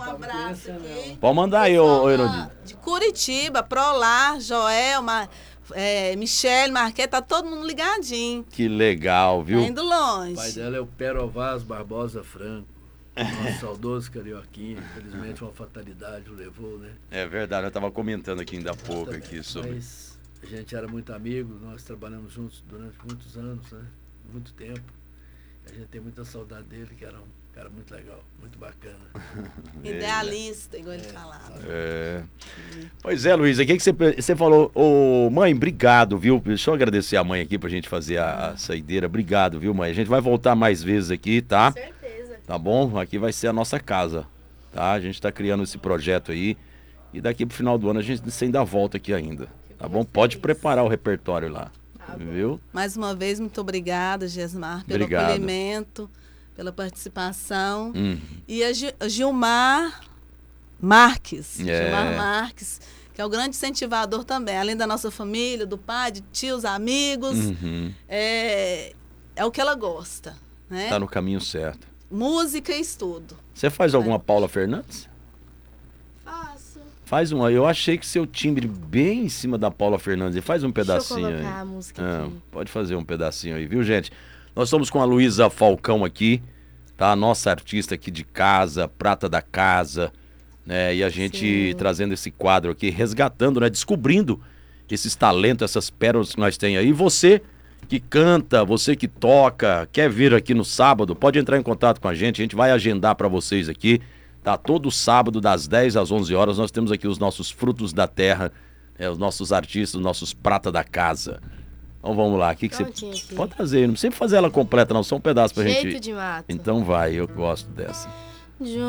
abraço aqui. Pode mandar aí, ô Herodina. De Curitiba, Prolar, Joelma, Michele, Marquete, tá todo mundo ligadinho. Que legal, viu? Tá indo longe. O pai dela é o Perovaz Barbosa Franco, nosso saudoso carioquinha. Infelizmente uma fatalidade o levou, né? É verdade, eu tava comentando aqui ainda há pouco aqui sobre... Mas a gente era muito amigo, nós trabalhamos juntos durante muitos anos, né? Muito tempo. A gente tem muita saudade dele, que era um cara muito legal, muito bacana. Idealista, igual ele falava. Pois é, Luísa, o que você falou? Ô, mãe, obrigado, viu? Deixa eu agradecer a mãe aqui pra gente fazer a saideira. Obrigado, viu, mãe? A gente vai voltar mais vezes aqui, tá? Com certeza. Tá bom? Aqui vai ser a nossa casa, tá? A gente tá criando esse projeto aí. E daqui pro final do ano a gente ainda volta aqui ainda. Tá bom? Pode preparar o repertório lá. Viu? Mais uma vez, muito obrigada, Gesmar, pelo Obrigado. acolhimento, pela participação. E a Gilmar Marques, Gilmar Marques, que é o grande incentivador também, além da nossa família, do pai, de tios, amigos. É o que ela gosta, né? Tá no caminho certo. Música e estudo. Você faz alguma Paula Fernandes? Faço. Faz uma. Eu achei que seu timbre bem em cima da Paula Fernandes. Faz um pedacinho Deixa eu colocar aí. a música aqui. Pode fazer um pedacinho aí, viu, gente? Nós estamos com a Luísa Falcão aqui, tá? A nossa artista aqui de casa, prata da casa, né? E a gente trazendo esse quadro aqui, resgatando, né? Descobrindo esses talentos, essas pérolas que nós temos aí. E você que canta, você que toca, quer vir aqui no sábado, pode entrar em contato com a gente vai agendar para vocês aqui. Tá, todo sábado, das 10 às 11 horas, nós temos aqui os nossos frutos da terra, os nossos artistas, os nossos prata da casa. Então vamos lá, o que você... Aqui. Pode trazer, não precisa fazer ela completa não, só um pedaço pra gente... Jeito de mato. Então vai, eu gosto dessa.